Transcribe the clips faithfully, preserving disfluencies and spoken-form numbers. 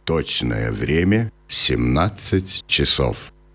Точное время семнадцать часов.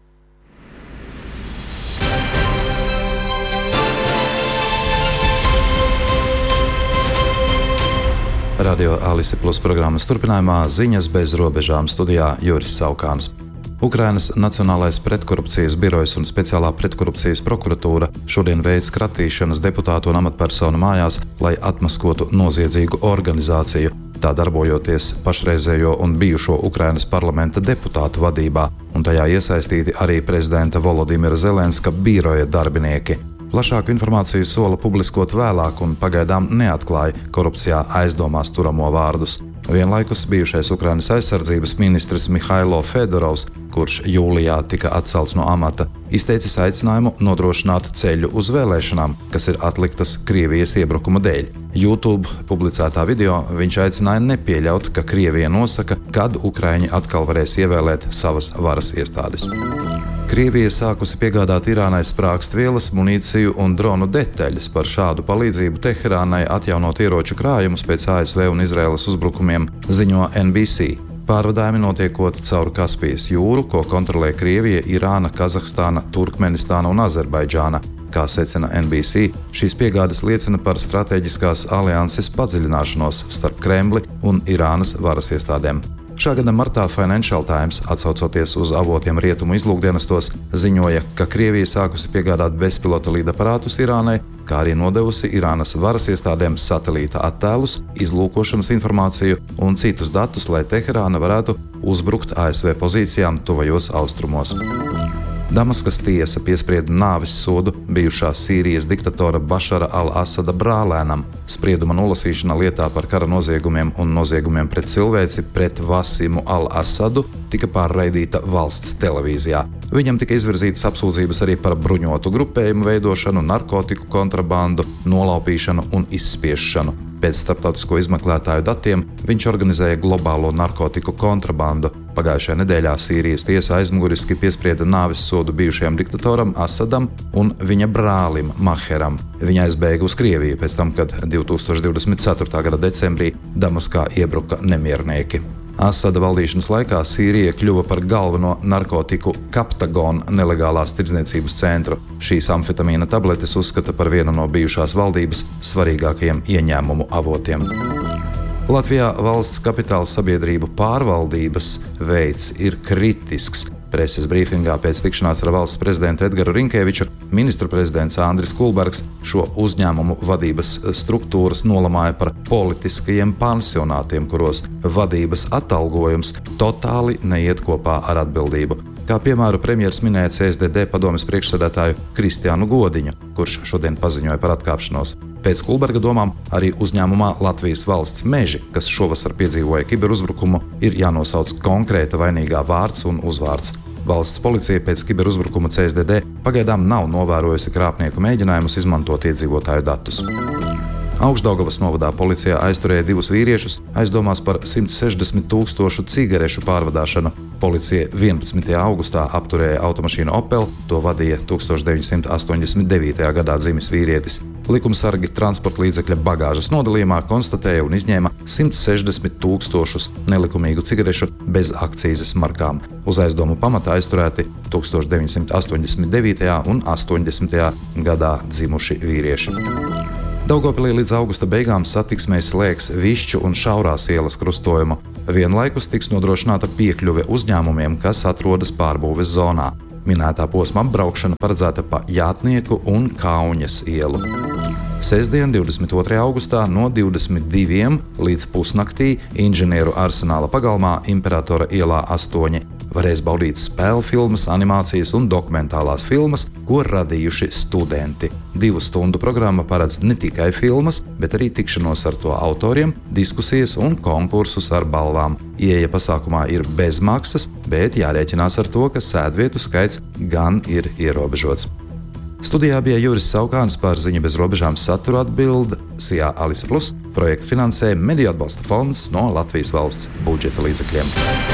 Radio Alise Plus programmas turpinājumā ziņas bez robežām studijā Juris Saukāns. Ukrainas Nacionālais pretkorupcijas birojs un speciālā pretkorupcijas prokuratūra šodien veic kratīšanas deputātu un amatpersonu mājās, lai atmaskotu noziedzīgu organizāciju, tā darbojoties pašreizējo un bijušo Ukrainas parlamenta deputātu vadībā, un tajā iesaistīti arī prezidenta Volodimira Zelenska biroja darbinieki. Plašāku informāciju sola publiskot vēlāk un pagaidām neatklāja korupcijā aizdomās turamo vārdus. Vienlaikus bijušais Ukrainas aizsardzības ministrs Mihailo Fedorovs, kurš jūlijā tika atcelts no amata, izteicis aicinājumu nodrošināt ceļu uz vēlēšanām, kas ir atliktas Krievijas iebrukuma dēļ. YouTube publicētā video viņš aicināja nepieļaut, ka Krievija nosaka, kad ukraiņi atkal varēs ievēlēt savas varas iestādes. Krievija sākusi piegādāt Irānai sprāgstvielas, munīciju un dronu detaļas. Par šādu palīdzību Teherānai atjaunot ieroču krājumus pēc A S V un Izraēlas uzbrukumiem, ziņo N B C. Pārvadājumi notiekot caur Kaspijas jūru, ko kontrolē Krievija, Irāna, Kazahstāna, Turkmenistāna un Azerbaidžāna. Kā secina N B C, šīs piegādes liecina par strateģiskās alianses padziļināšanos starp Kremli un Irānas varas iestādēm. Šā gada martā Financial Times, atsaucoties uz avotiem rietumu izlūkdienestos, ziņoja, ka Krievija sākusi piegādāt bezpilota lidaparātus Irānai, kā arī nodevusi Irānas varas iestādēm satelīta attēlus, izlūkošanas informāciju un citus datus, lai Teherāna varētu uzbrukt A S V pozīcijām tuvajos austrumos. Damaskas tiesa piesprieda nāves sodu bijušā Sīrijas diktatora Bašara al-Asada brālēnam. Sprieduma nolasīšana lietā par kara noziegumiem un noziegumiem pret cilvēci pret Vasimu al-Asadu tika pārraidīta valsts televīzijā. Viņam tika izvirzītas apsūdzības arī par bruņotu grupējumu veidošanu, narkotiku kontrabandu, nolaupīšanu un izspiešanu. Pēc starptautisko izmeklētāju datiem viņš organizēja globālo narkotiku kontrabandu. Pagājušajā nedēļā Sīrijas tiesa aizmuguriski piesprieda nāves sodu bijušajam diktatoram Asadam un viņa brālim Maheram. Viņa aizbēga uz Krieviju pēc tam, kad divi tūkstoši divdesmit ceturtā gada decembrī Damaskā iebruka nemiernieki. Asada valdīšanas laikā Sīrija kļuva par galveno narkotiku Kaptagon nelegālās tirdzniecības centru. Šīs amfetamīna tabletes uzskata par vienu no bijušās valdības svarīgākajiem ieņēmumu avotiem. Latvijā valsts kapitāla sabiedrību pārvaldības veids ir kritisks. Preses brīfingā pēc tikšanās ar valsts prezidentu Edgaru Rinkēviču ministru prezidents Andris Kulbergs šo uzņēmumu vadības struktūras nolamāja par politiskajiem pansionātiem, kuros vadības atalgojums totāli neiet kopā ar atbildību. Kā piemēru premjers minēja C S D D padomes priekšsēdētāju Kristiānu Godiņu, kurš šodien paziņoja par atkāpšanos. Pēc Kulberga domām arī uzņēmumā Latvijas valsts meži, kas šovasar piedzīvoja kiberuzbrukumu, ir jānosauc konkrēta vainīgā vārds un uzvārds. Valsts policija pēc kiberuzbrukuma C S D D pagaidām nav novērojusi krāpnieku mēģinājumus izmantot iedzīvotāju datus. Augšdaugavas novadā policija aizturēja divus vīriešus aizdomās par simt sešdesmit tūkstošu cigarešu pārvadāšanu. Policija vienpadsmitajā augustā apturēja automašīnu Opel, to vadīja tūkstoš deviņsimt astoņdesmit devītajā gadā dzimis vīrietis. Likumsargi transporta līdzekļa bagāžas nodalījumā konstatēja un izņēma simt sešdesmit tūkstošus nelikumīgu cigarešu bez akcīzes markām. Uz aizdomu pamatā aizturēti tūkstoš deviņsimt astoņdesmit devītajā un astoņdesmitajā gadā dzimuši vīrieši. Daugavpilī līdz augusta beigām satiksmē slēgs Višķu un Šaurās ielas krustojumu. Vienlaikus tiks nodrošināta piekļuve uzņēmumiem, kas atrodas pārbūves zonā. Minētā posma apbraukšana paredzēta pa Jātnieku un Kauņas ielu. Sestdien, divdesmit otrajā augustā no divdesmit diviem līdz pusnaktī Inženieru arsenāla pagalmā Imperatora ielā astoņi varēs baudīt spēļu filmas, animācijas un dokumentālās filmas, ko radījuši studenti. Divu stundu programma paredz ne tikai filmas, bet arī tikšanos ar to autoriem, diskusijas un konkursus ar balvām. Ieeja pasākumā ir bez maksas, bet jārēķinās ar to, ka sēdvietu skaits gan ir ierobežots. Studijā bija Juris Saukāns, par ziņu bez robežām saturu atbild Sijā Alise Plus. Projektu finansē Mediju atbalsta fonds no Latvijas valsts budžeta līdzekļiem.